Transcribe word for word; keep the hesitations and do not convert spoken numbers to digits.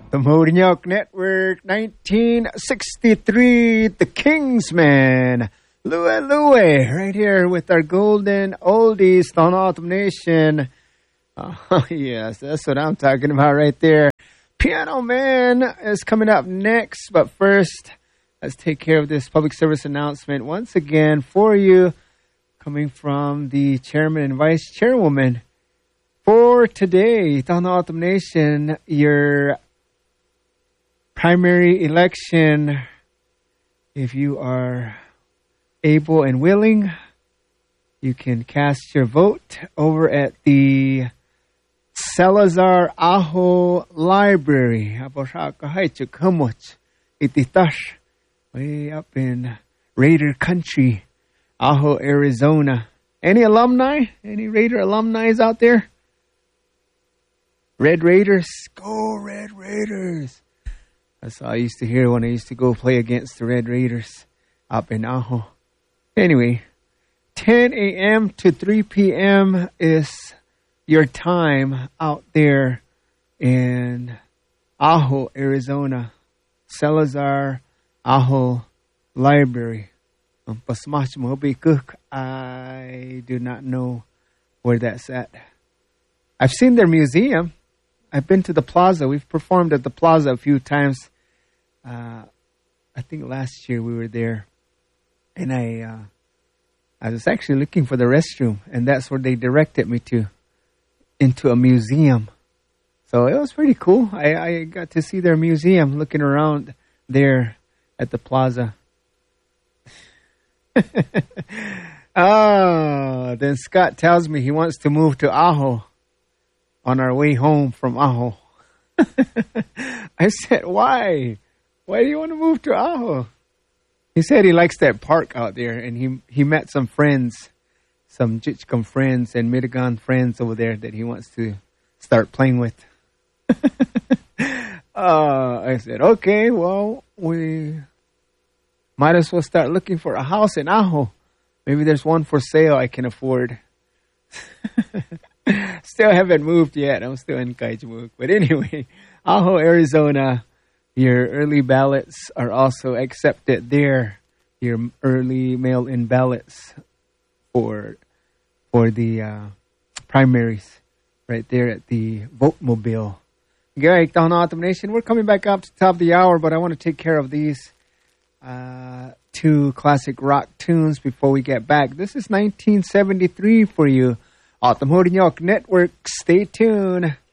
The Modinyok Network, nineteen sixty-three, The Kingsmen, Lue Lue, right here with our golden oldies, Dawn Autumn Nation. Oh, yes, that's what I'm talking about right there. Piano Man is coming up next, but first, let's take care of this public service announcement once again for you, coming from the chairman and vice chairwoman. For today, Dawn Autumn Nation, your primary election, if you are able and willing, you can cast your vote over at the Salazar Ajo Library. Way up in Raider Country, Ajo, Arizona. Any alumni? Any Raider alumni out there? Red Raiders? Go Red Raiders! That's all I used to hear when I used to go play against the Red Raiders up in Ajo. Anyway, ten a.m. to three p.m. is your time out there in Ajo, Arizona. Salazar Ajo Library. I do not know where that's at. I've seen their museum. I've been to the plaza. We've performed at the plaza a few times. Uh, I think last year we were there. And I uh, I was actually looking for the restroom. And that's where they directed me to. Into a museum. So it was pretty cool. I, I got to see their museum looking around there at the plaza. Oh, then Scott tells me he wants to move to Ajo. On our way home from Ajo. I said, why? Why do you want to move to Ajo? He said he likes that park out there, and he he met some friends, some Jitchcom friends and Mitagan friends over there that he wants to start playing with. uh, I said, okay, well, we might as well start looking for a house in Ajo. Maybe there's one for sale I can afford. Still haven't moved yet. I'm still in Kaijimuk. But anyway, Ajo, Arizona, your early ballots are also accepted there. Your early mail-in ballots for for the uh, primaries right there at the Vote Mobile. Okay, Dawn Autumn Nation, we're coming back up to the top of the hour, but I want to take care of these uh, two classic rock tunes before we get back. This is nineteen seventy-three for you. On the Modinyok Network, stay tuned.